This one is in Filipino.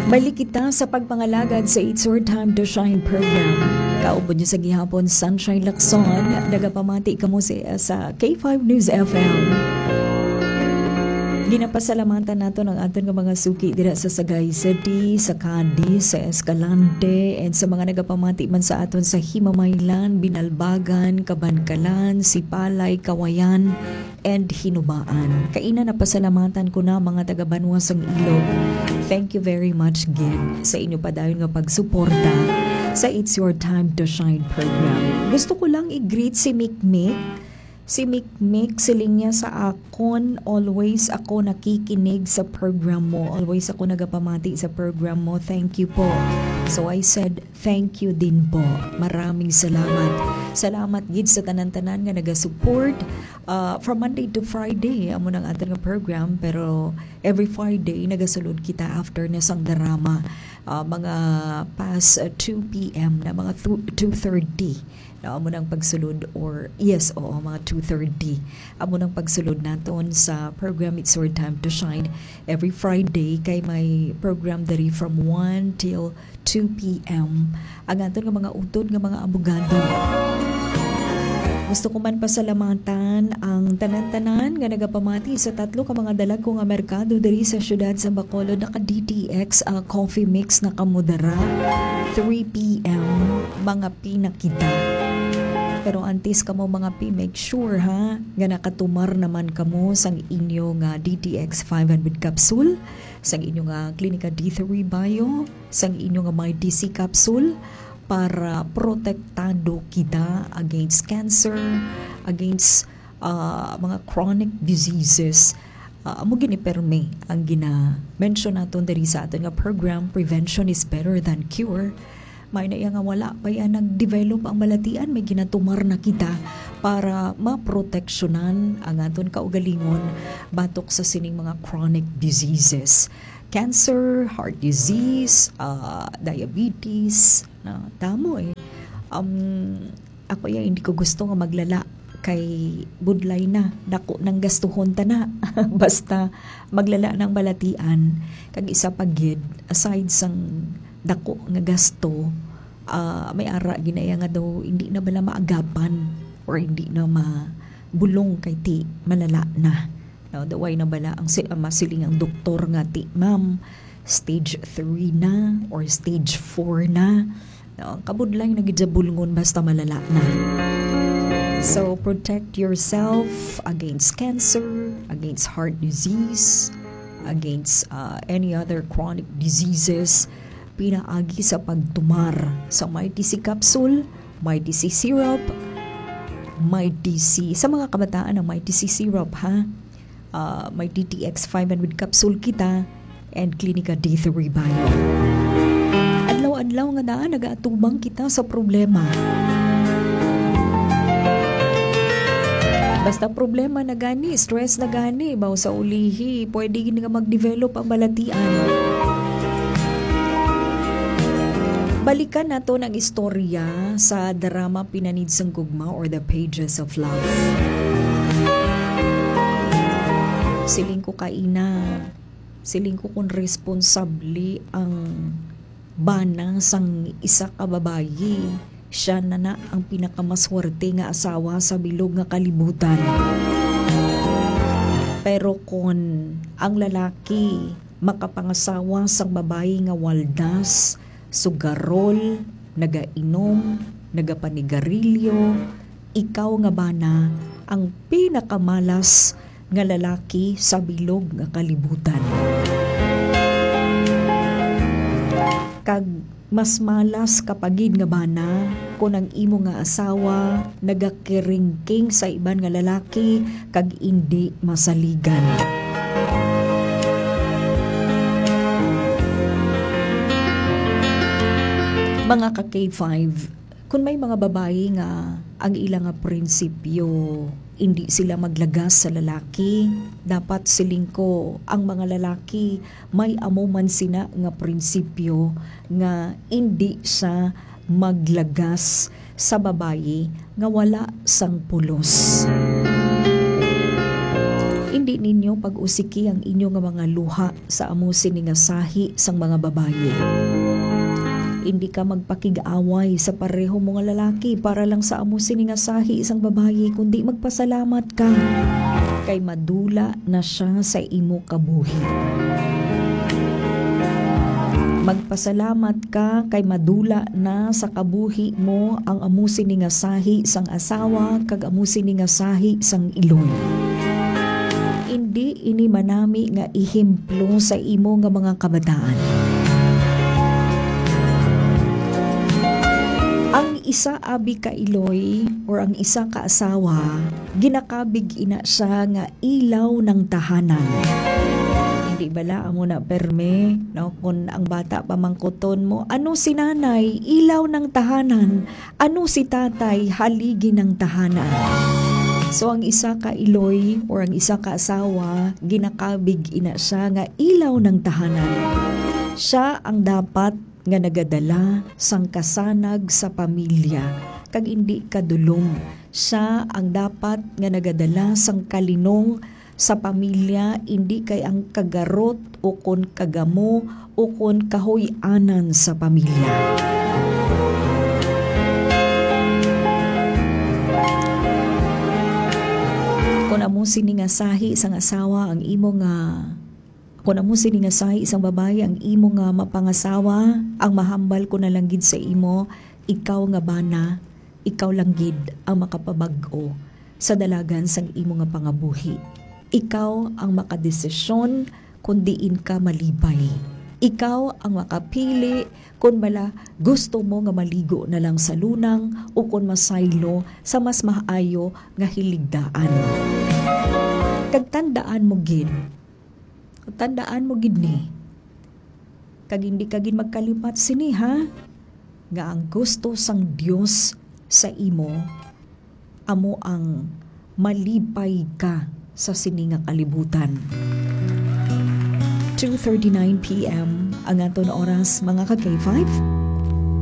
Balik kita sa pagpangalagad sa It's Your Time to Shine program. Kaupod niyo sa gihapon Sunshine Lacson. Nagapamati ka mo sa K5 News FM. Ginapasalamatan nato ng aton nga mga suki dira sa Sagay City, sa Cadiz, sa Escalante, and sa mga nagapamati man sa aton sa Himamaylan, Binalbagan, Kabankalan, Sipalay, Kawayan, and Hinubaan. Kaina na pasalamatan ko na mga taga-Banwasang Ilog. Thank you very much, Gid, sa inyo pa dayon nga pagsuporta sa It's Your Time to Shine program. Gusto ko lang i-greet si Mikmik. Si Mikmik, siling niya sa akon, always ako nakikinig sa program mo. Always ako nagapamati sa program mo. Thank you po. So I said, thank you din po. Maraming salamat. Salamat gid sa tanan-tanan nga nagasupport from Monday to Friday. Amo nang aton nga program, pero every Friday nagasulod kita after na sang drama. Mga past 2 p.m. na mga 2:30. Amo nang pagsulod mga 2:30. Amo nang pagsulod naton sa program It's Your Time to Shine every Friday kay may program dari from 1 till 2 p.m. Ang aton nga mga utod nga mga abogado. Gusto ko man pasalamatan ang tanan-tanan nga nagapamati sa tatlo ka mga dalag ko nga merkado diri sa syudad sa Bacolod. Naka DTX coffee mix na kamudara 3 p.m. mga pinakita. Pero antes kamo mga pi, make sure ha nga nakatumar naman kamo sang inyo nga DTX 500 capsule, sang inyo nga Klinika D3 Bio, sang inyo nga MyDC capsule para protektado kita against cancer, against mga chronic diseases. Amo giniperme ang gina-mention naton diri sa aton nga program, prevention is better than cure. May na nga wala pa yan nag-develop ang malatian, may ginatumar na kita para maproteksyonan ang aton kaugalingon batok sa sining mga chronic diseases. Cancer, heart disease, diabetes, tamo eh. Ako yan, hindi ko gusto nga maglala kay budlay na, dako ng gastuhon ta na. Basta maglala ng balatian. Kag isa pagid, aside sang dako nga gasto, may ara ginaya nga daw hindi na bala maagapan or hindi na mabulong kay ti malala na. No, daway na bala ang masiling ang doktor nga ti ma'am stage 3 na or stage 4 na. No, kabudlay na gid sa bulngon basta malala na. So protect yourself against cancer, against heart disease, against any other chronic diseases. Pinaagi sa pagtumar sa MyDC capsule, MyDC syrup, MyDC sa mga kabataan ng MyDC syrup ha. May DTX 500 capsule kita and Klinika D3 Bio. Adlaw-adlaw nga daan nagaatubang kita sa problema. Basta problema na gani, stress na gani, baw sa ulihi, pwede gini nga mag-develop ang balatian. Balikan nato ng istorya sa drama Pinanid sang Gugma or The Pages of Love. Siling ko kaina, siling ko kung responsable ang bana sang isa ka babayi. Siya na ang pinakamaswerte nga asawa sa bilog nga kalibutan. Pero kung ang lalaki makapangasawa sang babayi nga waldas, sugarol, nagainom, nagapanigarilyo, ikaw nga bana ang pinakamalas nga lalaki sa bilog nga kalibutan. Kag mas malas kapagid nga bana kung ang imo nga asawa nagakiringking sa iban nga lalaki kag hindi masaligan. Mga ka K5, kung may mga babae nga ang ilang nga prinsipyo hindi sila maglagas sa lalaki, dapat siling ko ang mga lalaki may amo man sina nga prinsipyo nga hindi sa maglagas sa babae nga wala sang pulos. Hindi ninyo pag-usiki ang inyo nga mga luha sa amo sini nga sahi sang mga babaye. Hindi ka magpakig-away sa pareho mga lalaki para lang sa amo sini nga sahi isang babaye, kundi magpasalamat ka kay madula na siya sa imo kabuhi. Magpasalamat ka kay madula na sa kabuhi mo ang amo sini nga sahi sang asawa kag amo sini nga sahi sang iloy. Hindi ini manami nga ihemplo sa imo nga mga kabataan. Ang isa abi ka iloy or ang isa ka asawa, ginakabig ina siya nga ilaw ng tahanan. Hindi bala amo na perme, no? Kung ang bata pamangkuton mo, ano si nanay, ilaw ng tahanan, ano si tatay, haligi ng tahanan. So ang isa ka iloy or ang isa ka asawa, ginakabig ina siya nga ilaw ng tahanan. Siya ang dapat nga nagadala sang kasanag sa pamilya kag hindi kadulom. Siya ang dapat nga nagadala sang kalinong sa pamilya, hindi kay ang kagarot o kon kagamo o kon kahoy-anan sa pamilya. Kung amo sini nga sahi sang asawa ang imo nga kung amo sini nga sahi isang babae ang imo nga mapangasawa, ang mahambal ko na lang gid sa imo, ikaw nga bana, ikaw lang gid ang makapabag-o sa dalagan sang imo nga pangabuhi. Ikaw ang makadesisyon kung diin ka malibay. Ikaw ang makapili kung bala gusto mo nga maligo na lang sa lunang o kung masaylo sa mas maayo nga hiligdaan. Kag tandaan mo gid ni, kag hindi ka gid magkalipat sini ha, nga ang gusto sang Dios sa imo, amo ang malipay ka sa sini nga kalibutan. 2:39 p.m. ang aton oras mga ka-K5.